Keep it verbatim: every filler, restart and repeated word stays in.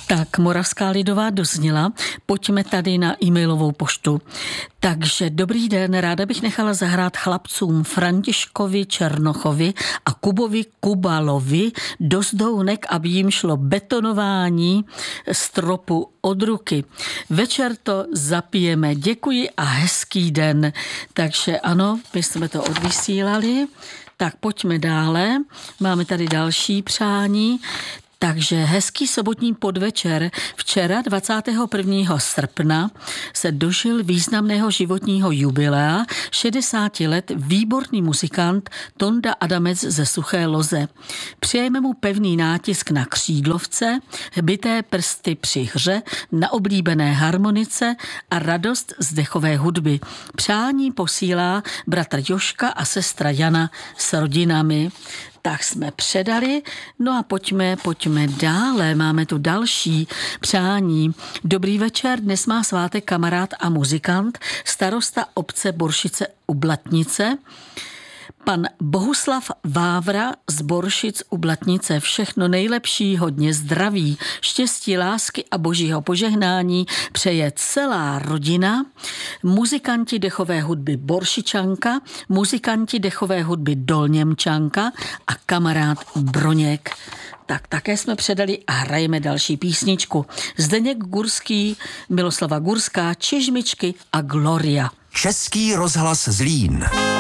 Tak, Moravská lidová dozněla. Pojďme tady na e-mailovou poštu. Takže dobrý den, ráda bych nechala zahrát chlapcům Františkovi Černochovi a Kubovi Kubalovi do Zdounek, aby jim šlo betonování stropu od ruky. Večer to zapijeme. Děkuji a hezký den. Takže ano, my jsme to odvysílali. Tak pojďme dále. Máme tady další přání. Takže hezký sobotní podvečer. Včera dvacátého prvního srpna se dožil významného životního jubilea, šedesáti let, výborný muzikant Tonda Adamec ze Suché Loze. Přejeme mu pevný nátisk na křídlovce, hbité prsty při hře, na oblíbené harmonice a radost z dechové hudby. Přání posílá bratr Joška a sestra Jana s rodinami. Tak jsme předali, no a pojďme, pojďme dále. Máme tu další přání. Dobrý večer, dnes má svátek kamarád a muzikant, starosta obce Boršice u Blatnice, pan Bohuslav Vávra z Boršic u Blatnice. Všechno nejlepší, hodně zdraví, štěstí, lásky a božího požehnání přeje celá rodina, muzikanti dechové hudby Boršičanka, muzikanti dechové hudby Dolněmčanka a kamarád Broněk. Tak také jsme předali a hrajeme další písničku. Zdeněk Gurský, Miloslava Gurská, Čižmičky a Gloria. Český rozhlas Zlín.